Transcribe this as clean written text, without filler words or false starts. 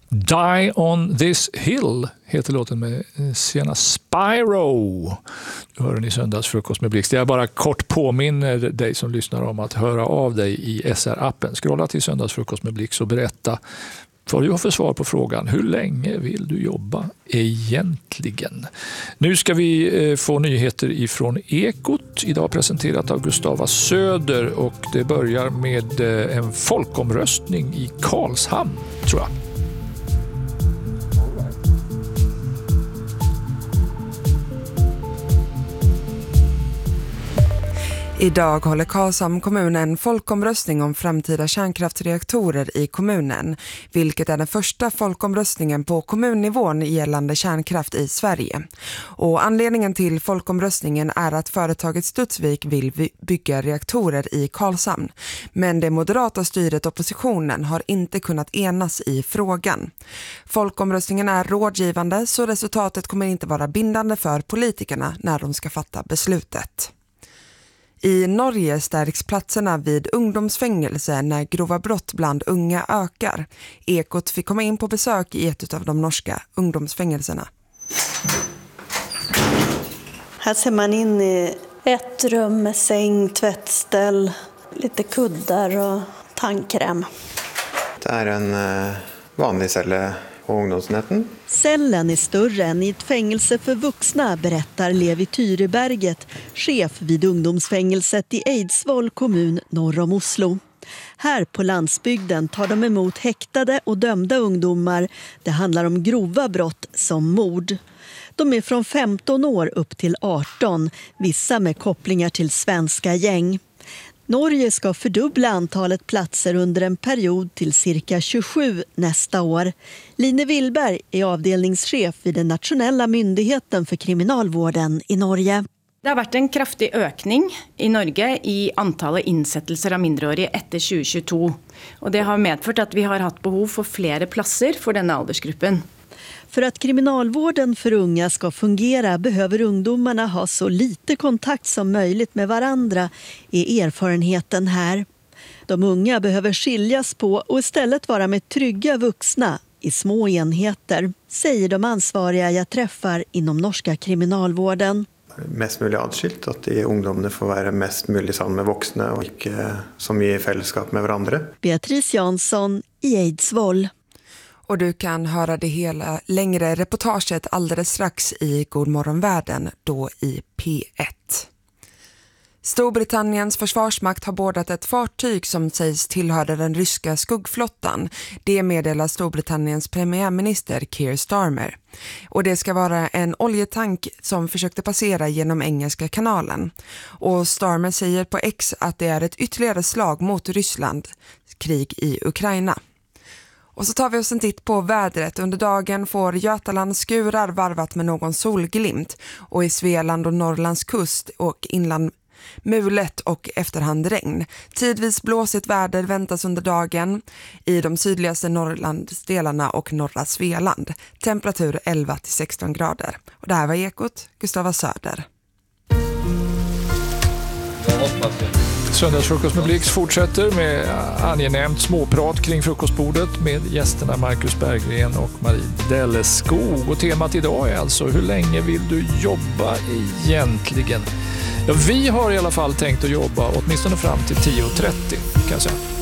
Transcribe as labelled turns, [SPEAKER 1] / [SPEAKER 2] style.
[SPEAKER 1] Die on this hill heter låten med Sienna Spyro. Du hör den i söndagsfrukost med Blixt. Jag bara kort påminner dig som lyssnar om att höra av dig i SR-appen. Scrolla till söndagsfrukost med Blixt och berätta vad du har för svar på frågan. Hur länge vill du jobba egentligen? Nu ska vi få nyheter ifrån Ekot. Idag presenterat av Gustava Söder och det börjar med en folkomröstning i Karlshamn, tror jag.
[SPEAKER 2] Idag håller Karlshamn kommun en folkomröstning om framtida kärnkraftsreaktorer i kommunen, vilket är den första folkomröstningen på kommunnivån gällande kärnkraft i Sverige. Och anledningen till folkomröstningen är att företaget Studsvik vill bygga reaktorer i Karlshamn. Men det moderata styret oppositionen har inte kunnat enas i frågan. Folkomröstningen är rådgivande så resultatet kommer inte vara bindande för politikerna när de ska fatta beslutet. I Norge stärks platserna vid ungdomsfängelse när grova brott bland unga ökar. Ekot fick komma in på besök i ett av de norska ungdomsfängelserna.
[SPEAKER 3] Här ser man in i ett rum med säng, tvättställ, lite kuddar och tandkräm.
[SPEAKER 4] Det är en vanlig celle på ungdomsenheten.
[SPEAKER 3] Cellen är större än i ett fängelse för vuxna, berättar Levi Tyreberget, chef vid ungdomsfängelset i Eidsvoll kommun norr om Oslo. Här på landsbygden tar de emot häktade och dömda ungdomar. Det handlar om grova brott som mord. De är från 15 år upp till 18, vissa med kopplingar till svenska gäng. Norge ska fördubbla antalet platser under en period till cirka 27 nästa år. Line Willberg är avdelningschef vid den nationella myndigheten för kriminalvården i Norge.
[SPEAKER 5] Det har varit en kraftig ökning i Norge i antalet insättelser av mindreåriga efter 2022. Och det har medfört att vi har haft behov för flera platser för denna åldersgruppen.
[SPEAKER 3] För att kriminalvården för unga ska fungera behöver ungdomarna ha så lite kontakt som möjligt med varandra, är erfarenheten här. De unga behöver skiljas på och istället vara med trygga vuxna i små enheter, säger de ansvariga jag träffar inom norska kriminalvården.
[SPEAKER 4] Mest möjligt adskilt, att de ungdomarna får vara mest möjligt sammen med vuxna och inte så mycket i fällskap med varandra.
[SPEAKER 3] Beatrice Jansson i Eidsvoll.
[SPEAKER 2] Och du kan höra det hela längre reportaget alldeles strax i God morgon världen, då i P1. Storbritanniens försvarsmakt har bordat ett fartyg som sägs tillhöra den ryska skuggflottan. Det meddelar Storbritanniens premiärminister Keir Starmer. Och det ska vara en oljetank som försökte passera genom Engelska kanalen. Och Starmer säger på X att det är ett ytterligare slag mot Rysslands krig i Ukraina. Och så tar vi oss en titt på vädret. Under dagen får Götaland skurar varvat med någon solglimt. Och i Svealand och Norrlands kust och inland mulet och efterhand regn. Tidvis blåsigt väder väntas under dagen i de sydligaste Norrlandsdelarna och norra Svealand. Temperatur 11-16 grader. Och det här var Ekot, Gustava Söder.
[SPEAKER 1] Söndagsfrukost med Blixt fortsätter med angenämt småprat kring frukostbordet med gästerna Marcus Berggren och Marie Delleskog. Och temat idag är alltså: hur länge vill du jobba egentligen? Ja, vi har i alla fall tänkt att jobba åtminstone fram till 10:30 kan jag säga.